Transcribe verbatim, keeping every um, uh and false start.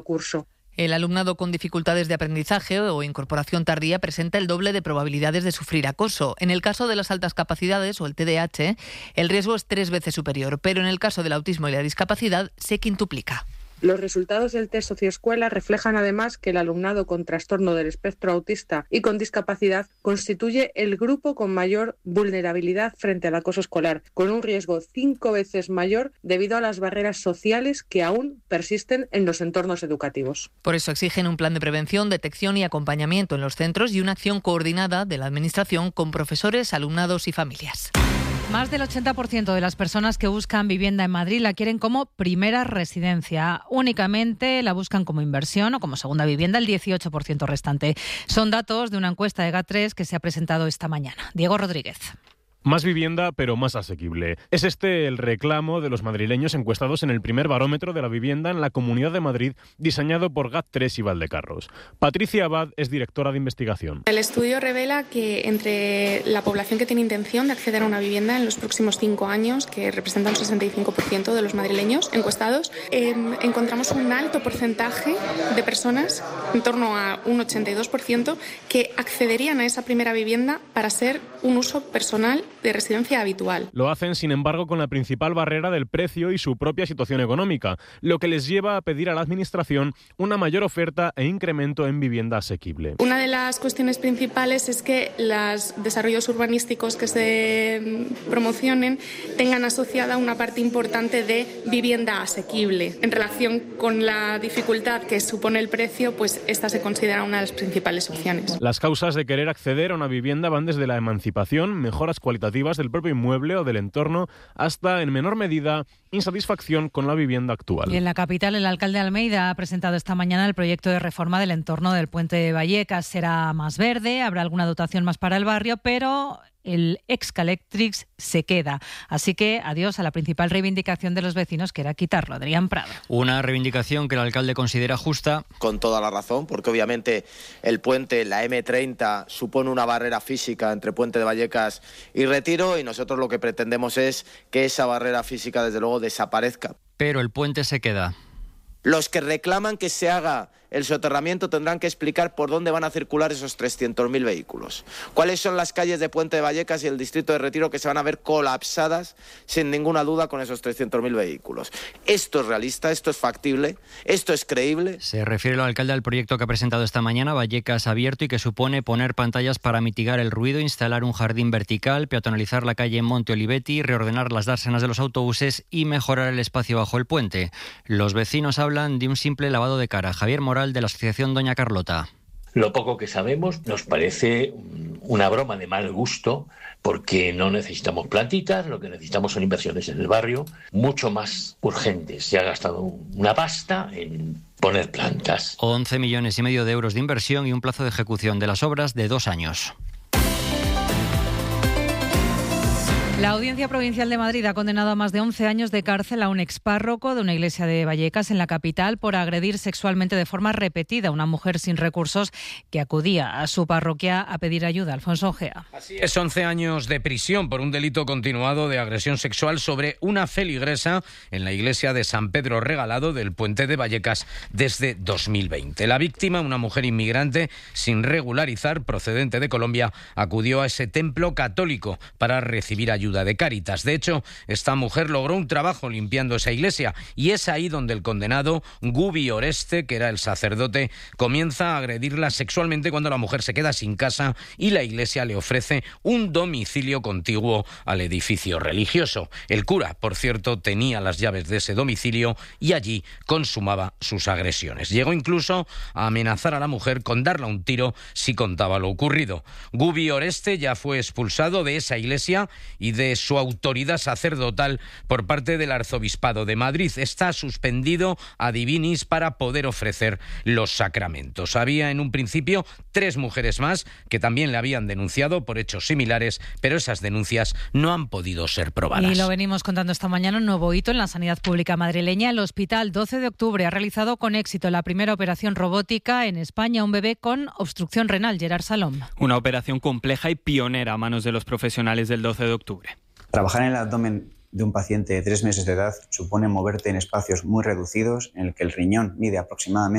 curso. El alumnado con dificultades de aprendizaje o incorporación tardía presenta el doble de probabilidades de sufrir acoso. En el caso de las altas capacidades o el T D A H, el riesgo es tres veces superior, pero en el caso del autismo y la discapacidad se quintuplica. Los resultados del test Socioescuela reflejan además que el alumnado con trastorno del espectro autista y con discapacidad constituye el grupo con mayor vulnerabilidad frente al acoso escolar, con un riesgo cinco veces mayor debido a las barreras sociales que aún persisten en los entornos educativos. Por eso exigen un plan de prevención, detección y acompañamiento en los centros y una acción coordinada de la Administración con profesores, alumnados y familias. Más del ochenta por ciento de las personas que buscan vivienda en Madrid la quieren como primera residencia. Únicamente la buscan como inversión o como segunda vivienda el dieciocho por ciento restante. Son datos de una encuesta de GAT tres que se ha presentado esta mañana. Diego Rodríguez. Más vivienda, pero más asequible. Es este el reclamo de los madrileños encuestados en el primer barómetro de la vivienda en la Comunidad de Madrid, diseñado por GAT tres y Valdecarros. Patricia Abad es directora de investigación. El estudio revela que entre la población que tiene intención de acceder a una vivienda en los próximos cinco años, que representa un sesenta y cinco por ciento de los madrileños encuestados, eh, encontramos un alto porcentaje de personas, en torno a un ochenta y dos por ciento, que accederían a esa primera vivienda para ser un uso personal de residencia habitual. Lo hacen, sin embargo, con la principal barrera del precio y su propia situación económica, lo que les lleva a pedir a la Administración una mayor oferta e incremento en vivienda asequible. Una de las cuestiones principales es que los desarrollos urbanísticos que se promocionen tengan asociada una parte importante de vivienda asequible. En relación con la dificultad que supone el precio, pues esta se considera una de las principales opciones. Las causas de querer acceder a una vivienda van desde la emancipación, mejoras cualitativas del propio inmueble o del entorno, hasta, en menor medida, insatisfacción con la vivienda actual. Y en la capital, el alcalde de Almeida ha presentado esta mañana el proyecto de reforma del entorno del puente de Vallecas. Será más verde, habrá alguna dotación más para el barrio, pero el Excaletrix se queda. Así que adiós a la principal reivindicación de los vecinos, que era quitarlo. Adrián Prado. Una reivindicación que el alcalde considera justa. Con toda la razón, porque obviamente el puente, la eme treinta, supone una barrera física entre Puente de Vallecas y Retiro, y nosotros lo que pretendemos es que esa barrera física, desde luego, desaparezca. Pero el puente se queda. Los que reclaman que se haga el soterramiento tendrán que explicar por dónde van a circular esos trescientos mil vehículos. ¿Cuáles son las calles de Puente de Vallecas y el distrito de Retiro que se van a ver colapsadas, sin ninguna duda, con esos trescientos mil vehículos? Esto es realista, esto es factible, esto es creíble. Se refiere el alcalde al proyecto que ha presentado esta mañana, Vallecas Abierto, y que supone poner pantallas para mitigar el ruido, instalar un jardín vertical, peatonalizar la calle Monte Olivetti, reordenar las dársenas de los autobuses y mejorar el espacio bajo el puente. Los vecinos hablan de un simple lavado de cara. Javier Moral, de la asociación Doña Carlota. Lo poco que sabemos nos parece una broma de mal gusto, porque no necesitamos plantitas, lo que necesitamos son inversiones en el barrio, mucho más urgentes. Se ha gastado una pasta en poner plantas. once millones y medio de euros de inversión y un plazo de ejecución de las obras de dos años. La Audiencia Provincial de Madrid ha condenado a más de once años de cárcel a un expárroco de una iglesia de Vallecas en la capital por agredir sexualmente de forma repetida a una mujer sin recursos que acudía a su parroquia a pedir ayuda. Alfonso Ojea. Así es, once años de prisión por un delito continuado de agresión sexual sobre una feligresa en la iglesia de San Pedro Regalado del Puente de Vallecas desde dos mil veinte. La víctima, una mujer inmigrante sin regularizar, procedente de Colombia, acudió a ese templo católico para recibir ayuda de Cáritas. De hecho, esta mujer logró un trabajo limpiando esa iglesia, y es ahí donde el condenado Gubi Oreste, que era el sacerdote, comienza a agredirla sexualmente cuando la mujer se queda sin casa y la iglesia le ofrece un domicilio contiguo al edificio religioso. El cura, por cierto, tenía las llaves de ese domicilio y allí consumaba sus agresiones. Llegó incluso a amenazar a la mujer con darle un tiro si contaba lo ocurrido. Gubi Oreste ya fue expulsado de esa iglesia y de su autoridad sacerdotal por parte del Arzobispado de Madrid. Está suspendido a divinis para poder ofrecer los sacramentos. Había en un principio tres mujeres más que también le habían denunciado por hechos similares, pero esas denuncias no han podido ser probadas. Y lo venimos contando esta mañana, un nuevo hito en la sanidad pública madrileña. El Hospital doce de octubre ha realizado con éxito la primera operación robótica en España a un bebé con obstrucción renal. Gerard Salom. Una operación compleja y pionera a manos de los profesionales del doce de octubre. Trabajar en el abdomen de un paciente de tres meses de edad supone moverte en espacios muy reducidos en el que el riñón mide aproximadamente